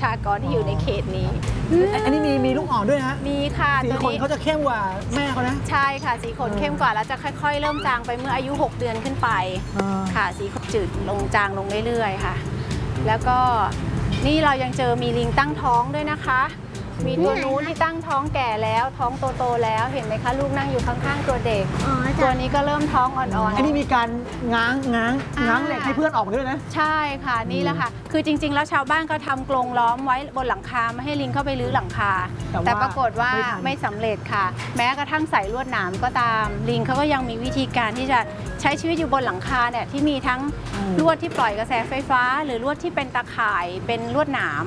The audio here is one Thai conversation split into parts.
ชากรที่อยู่ในเขตนี้อันนี้มีลูกอ่อนด้วยฮะมีค่ะสีขนเขาจะเข้มกว่าแม่เขานะใช่ค่ะสีขนเข้มกว่าแล้วจะค่อยๆเริ่มจางไปเมื่ออายุ6 เดือนขึ้นไปค่ะสีขนจืดลงจางลงเรื่อยๆค่ะแล้วก็นี่เรายังเจอมีลิงตั้งท้องด้วยนะคะมีตัวนู้นที่ตั้งท้องแก่แล้วท้องโตๆแล้วเห็นไหมคะลูกนั่งอยู่ข้างๆตัวเด็กตัวนี้ก็เริ่มท้องอ่อนๆอันนี้มีการง้างเหล็กให้เพื่อนออกด้วยนะใช่ค่ะนี่แหละค่ะคือจริงๆแล้วชาวบ้านเขาทำกรงล้อมไว้บนหลังคาไม่ให้ลิงเข้าไปรื้อหลังคาแต่ปรากฏว่าไม่สำเร็จค่ะแม้กระทั่งใส่ลวดหนามก็ตามลิงเขาก็ยังมีวิธีการที่จะใช้ชีวิตอยู่บนหลังคาเนี่ยที่มีทั้งลวดที่ปล่อยกระแสไฟฟ้าหรือลวดที่เป็นตาข่ายเป็นลวดหนาม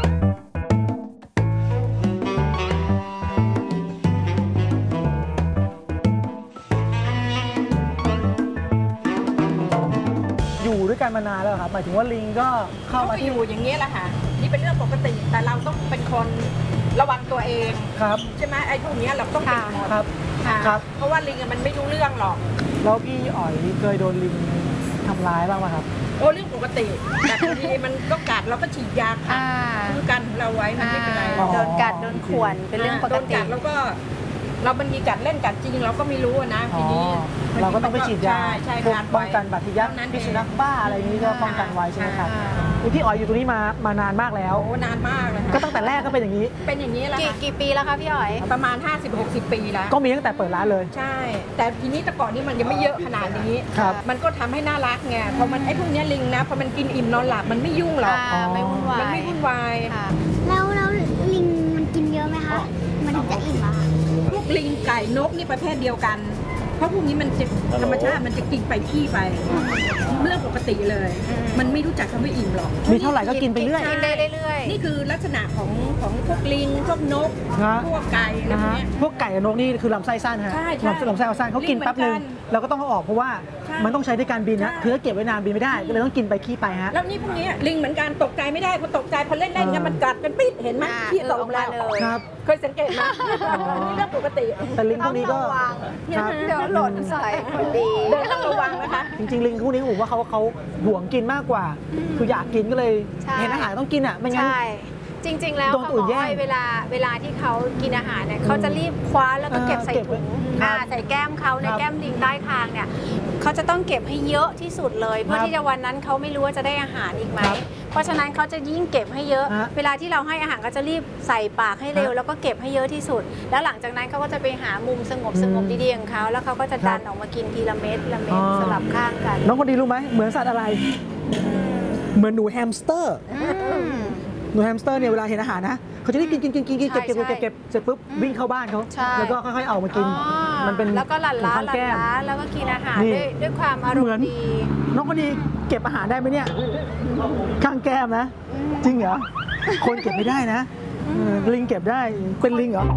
อยู่ด้วยกันมานานแล้วครับหมายถึงว่าลิงก็เข้ามาที่อยู่อย่างนี้แหละค่ะนี่เป็นเรื่องปกติแต่เราต้องเป็นคนระวังตัวเองครับใช่ไหมไอ้พวกนี้เราต้องติดหมดครับเพราะว่าลิงมันไม่รู้เรื่องหรอกแล้วพี่อ๋อยเคยโดนลิงทำร้ายบ้างไหมครับโอ้เรื่องปกติแต่บางทีมันก็กัดเราก็ฉีดยาค่ะคือกันเราไว้มันไม่เป็นไรโดนกัดโดนข่วนเป็นเรื่องปกติแล้วก็เราบางทีกัดเล่นกัดจริงเราก็ไม่รู้นะทีนี้เราก็ต้องไปฉีดยาป้องกันบาดทะยักพิษสุนัขบ้าอะไรนี้ก็ป้องกันไว้ใช่ไหมครับพี่อ๋อยอยู่ตรงนี้มานานมากแล้วโอ้นานมากเลยก็ตั้งแต่แรกก็เป็นอย่างนี้แล้วกี่ปีแล้วคะพี่อ๋อยประมาณ50-60 ปีแล้วก็มีตั้งแต่เปิดร้านเลยใช่แต่ทีนี้แต่ก่อนนี้มันยังไม่เยอะขนาดนี้มันก็ทำให้น่ารักไงพอมันไอ้พวกนี้ลิงนะพอมันกินอิ่มนอนหลับมันไม่ยุ่งหรอกไม่วุ่นวายมันไม่วุ่นวายแล้วลิงมันกินเยอะไหมคะมันถึงจะอิ่มอะพวกลิงไก่นกนี่ประเภทเดียวกันเพราะพวกนี้มันจะธรรมชาติมันจะกินไปขี้ไปเรื่องปกติเลยมันไม่รู้จักคำว่าอิ่มหรอกมีเท่าไหร่ก็กินไปเรื่อยกินได้เรื่อยนี่คือลักษณะของพวกลิงพวกนกพวกไก่อะไรพวกนี้พวกไก่กับนกนี่คือลำไส้สั้นฮะลำไส้สั้นเขากินแป๊บนึงเราก็ต้องเอาออกเพราะว่ามันต้องใช้ในการบินนะคือเก็บไว้นานบินไม่ได้ก็เลยต้องกินไปขี้ไปฮะแล้วนี่พวกนี้ลิงเหมือนกันตกใจไม่ได้พอตกใจพอเล่นกันมันกัดกันปิดเห็นไหมขี้ตกแล้วเคยสังเกตไหมนี่เรื่องปกติแต่ลิงพวกนี้ก็เดี๋ยวหล่นใส่พอดีเดินต้องระวังนะคะจริงๆลิงพวกนี้ผมว่าเขาห่วงกินมากกว่าคืออยากกินก็เลยเห็นอาหารต้องกินอ่ะไม่งั้นจริงๆแล้วเขาบอกว่าเวลาที่เขากินอาหารเนี่ยเขาจะรีบคว้าแล้วก็เก็บใส่ถุงใส่แก้มเขาในแก้มลิงใต้คางเนี่ยเขาจะต้องเก็บให้เยอะที่สุดเลยเพื่อที่จะวันนั้นเขาไม่รู้ว่าจะได้อาหารอีกไหมเพราะฉะนั้นเขาจะยิ่งเก็บให้เยอะเวลาที่เราให้อาหารก็จะรีบใส่ปากให้เร็วแล้วก็เก็บให้เยอะที่สุดแล้วหลังจากนั้นเขาก็จะไปหามุมสงบดีๆของเขาแล้วเขาก็จะดันออกมากินทีละเม็ดสลับข้างกันน้องคนดีรู้ไหมเหมือนสัตว์อะไรเหมือนหนูแฮมสเตอร์หนูแฮมสเตอร์เนี่ยเวลาเห็นอาหารนะเขาจะได้กินเก็บเสร็จปุ๊บวิ่งเข้าบ้านเขาแล้วก็ค่อยๆเอามากินมันเป็นแล้วก็หลั่นล้าแล้วก็กินอาหารด้วยความอารมณ์ดีน้องคนดีเก็บอาหารได้ไหมเนี่ยข้างแก้มนะจริงเหรอคนเก็บไม่ได้นะลิงเก็บได้เป็นลิงเหรอ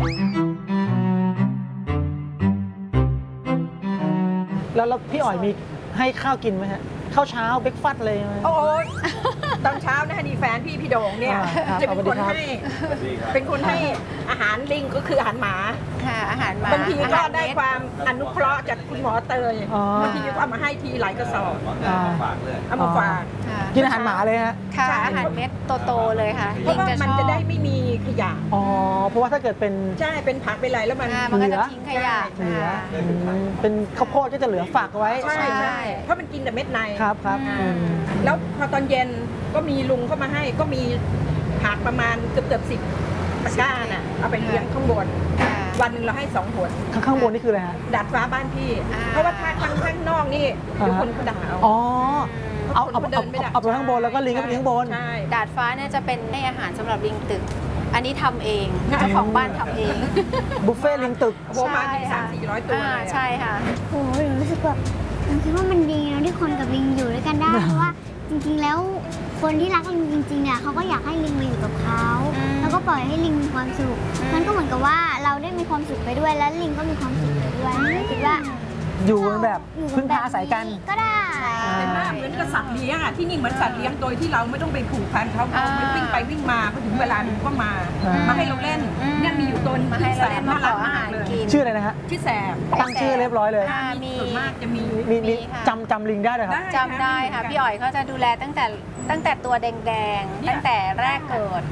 แล้วพี่อ๋อยมีให้ข้าวกินไหมฮะข้าวเช้าเบรกฟาสต์อะไรไหมโอ้ยตอนเช้านะดีแฟนพี่โด่งเนี่ยจะเป็นคนให้อาหารลิงก็คืออาหารหมาอาหารหมาบางทีก็ได้ความอนุเคราะห์จากคุณหมอเตยบางทีก็เอามาให้ทีหลายกระสอบเอามาฝากกินอาหารหมาเลยฮะค่ะอาหารเม็ดโตๆเลยค่ะเพราะว่ามันจะได้ไม่มีขยะเพราะว่าถ้าเกิดเป็นใช่เป็นผักเป็นอะไรแล้วมันก็จะทิ้งขยะเหลือเป็นข้าวโพดก็จะเหลือฝากไว้ใช่เพราะมันกินแต่เม็ดในครับแล้วพอตอนเย็นก็มีลุงเข้ามาให้ก็มีผักประมาณเกือบ10 ตะกร้าน่ะเอาไปเลี้ยงข้างบนวันหนึ่งเราให้2 หนข้างบนนี่คืออะไรฮะดาดฟ้าบ้านพี่เพราะว่าถ้าข้างนอกนี่ทุกคนก็ด่าเอาไปข้างบนแล้วก็ลิงก็ไปข้างบนดาดฟ้าเนี่ยจะเป็นให้อาหารสำหรับลิงตึกอันนี้ทำเองเจ้าของบ้านทำเองบุฟเฟ่ลิงตึกประมาณ300-400 ตัวใช่ค่ะโอ้ยรู้สึกแบบผมคิดว่ามันดีนะที่คนกับลิงอยู่ด้วยกันได้เพราะว่าจริงๆแล้วคนที่รักลิงจริงๆเนี่ยเขาก็อยากให้ลิงมาอยู่กับเขาแล้วก็ปล่อยให้ลิงมีความสุขมันก็เหมือนกับว่าเราได้มีความสุขไปด้วยแล้วลิงก็มีความสุขไปด้วยรู้สึกว่าอยู่แบบพึ่งพาอาศัยกันก็ได้เป็นว่าเหมือนกับสัตว์เลี้ยงที่นี่เหมือนสัตว์เลี้ยงโดยที่เราไม่ต้องไปผูกพันเขาไม่วิ่งไปวิ่งมาพอถึงเวลามันก็มาให้เราเล่นเนี่ยมีอยู่ตัวมาให้เราเล่นมาขออาหารกินชื่ออะไรนะฮะชื่อแสบตั้งชื่อเรียบร้อยเลยส่วนมากจะมีจำลิงได้เลยครับจำได้ค่ะพี่อ๋อยเขาจะดูแลตั้งแต่ตัวแดงๆตั้งแต่แรกเกิด